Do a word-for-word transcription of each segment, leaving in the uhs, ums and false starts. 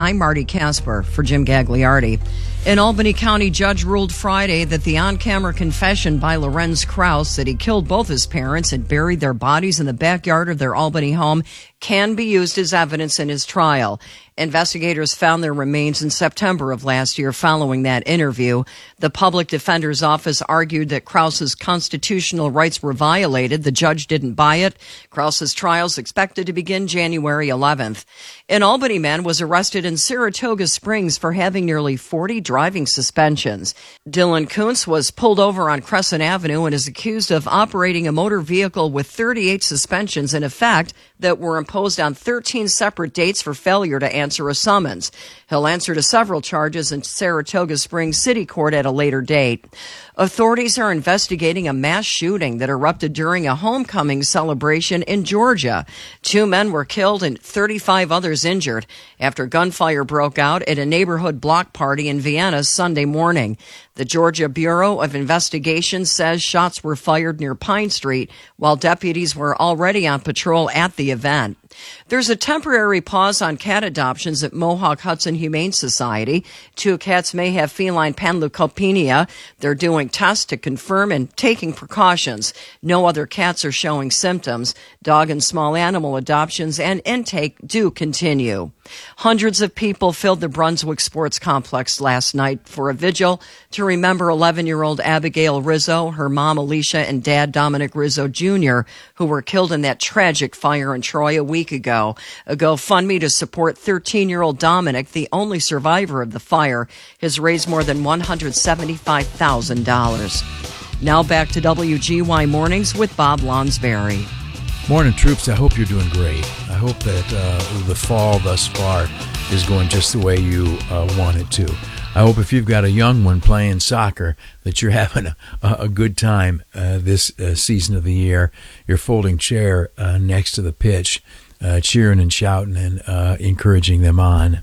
I'm Marty Casper for Jim Gagliardi. An Albany County judge ruled Friday that the on-camera confession by Lorenz Krause that he killed both his parents and buried their bodies in the backyard of their Albany home can be used as evidence in his trial. Investigators found their remains in September of last year following that interview. The public defender's office argued that Krause's constitutional rights were violated. The judge didn't buy it. Krause's trial is expected to begin January eleventh. An Albany man was arrested in Saratoga Springs for having nearly forty driving suspensions. Dylan Kuntz was pulled over on Crescent Avenue and is accused of operating a motor vehicle with thirty-eight suspensions in effect that were imposed on thirteen separate dates for failure to answer a summons. He'll answer to several charges in Saratoga Springs City Court at a later date. Authorities are investigating a mass shooting that erupted during a homecoming celebration in Georgia. Two men were killed and thirty-five others injured after gunfire broke out at a neighborhood block party in Vienna Sunday morning. The Georgia Bureau of Investigation says shots were fired near Pine Street while deputies were already on patrol at the event. There's a temporary pause on cat adoptions at Mohawk Hudson Humane Society. Two cats may have feline panleukopenia. They're doing tests to confirm and taking precautions. No other cats are showing symptoms. Dog and small animal adoptions and intake do continue. Hundreds of people filled the Brunswick Sports Complex last night for a vigil to remember eleven-year-old Abigail Rizzo, her mom Alicia, and dad Dominic Rizzo Junior, who were killed in that tragic fire in Troy a week ago. A GoFundMe to support thirteen-year-old Dominic, the only survivor of the fire, has raised more than one hundred seventy-five thousand dollars. Now back to W G Y Mornings with Bob Lonsberry. Morning, troops. I hope you're doing great. I hope that uh, the fall thus far is going just the way you uh, want it to. I hope if you've got a young one playing soccer that you're having a, a good time uh, this uh, season of the year. You're folding chair uh, next to the pitch, uh, cheering and shouting and uh, encouraging them on.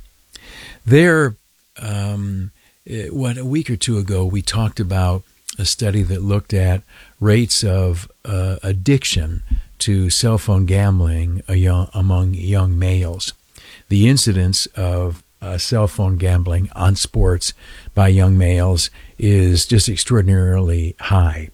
There, um, what a week or two ago, we talked about a study that looked at rates of uh, addiction to cell phone gambling among young males. The incidence of uh, cell phone gambling on sports by young males is just extraordinarily high.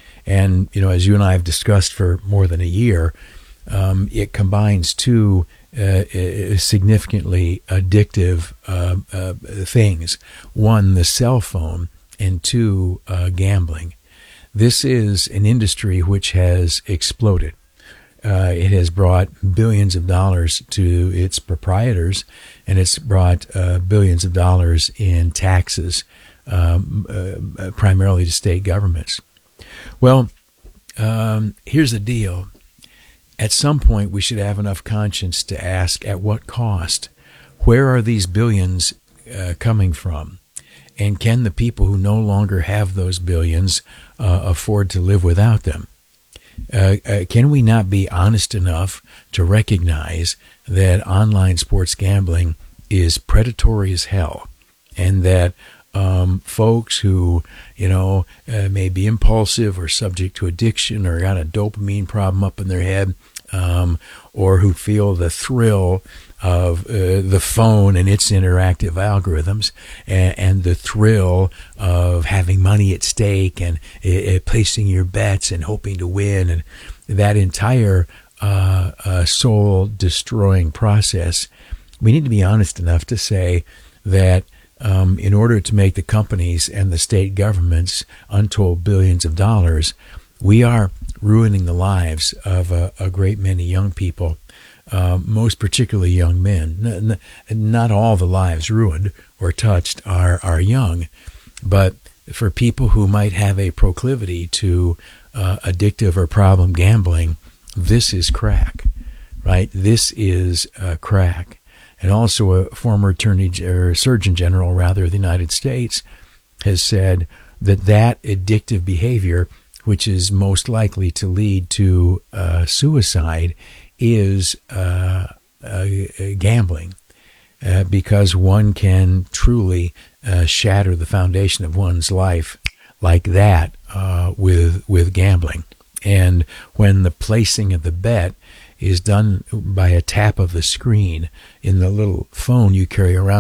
And, you know, as you and I have discussed for more than a year, um, it combines two uh, significantly addictive uh, uh, things. One, the cell phone, and two, uh, gambling. This is an industry which has exploded. Uh, it has brought billions of dollars to its proprietors, and it's brought uh, billions of dollars in taxes, um, uh, primarily to state governments. Well, um, here's the deal. At some point, we should have enough conscience to ask, at what cost? Where are these billions uh, coming from? And can the people who no longer have those billions uh, afford to live without them? Uh, uh, can we not be honest enough to recognize that online sports gambling is predatory as hell, and that um, folks who, you know, uh, may be impulsive or subject to addiction or got a dopamine problem up in their head, um, or who feel the thrill of uh, the phone and its interactive algorithms, and, and the thrill of having money at stake and uh, placing your bets and hoping to win, and that entire uh, uh, soul-destroying process. We need to be honest enough to say that um, in order to make the companies and the state governments untold billions of dollars, we are ruining the lives of a, a great many young people. Uh, most particularly young men. N- n- not all the lives ruined or touched are, are young, but for people who might have a proclivity to uh, addictive or problem gambling, this is crack, right? This is uh, crack. And also a former attorney or surgeon general, rather, of the United States has said that that addictive behavior, which is most likely to lead to uh, suicide, is uh, uh, gambling, uh, because one can truly uh, shatter the foundation of one's life like that uh, with with gambling. And when the placing of the bet is done by a tap of the screen in the little phone you carry around